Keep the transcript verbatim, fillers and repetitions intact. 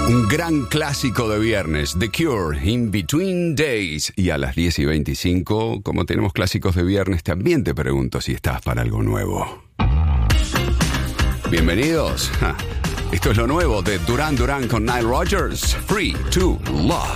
Un gran clásico de viernes, The Cure, In Between Days. Y a las diez y veinticinco, como tenemos clásicos de viernes, también te pregunto si estás para algo nuevo. Bienvenidos. Esto es lo nuevo de Duran Duran con Nile Rodgers, Free to Love.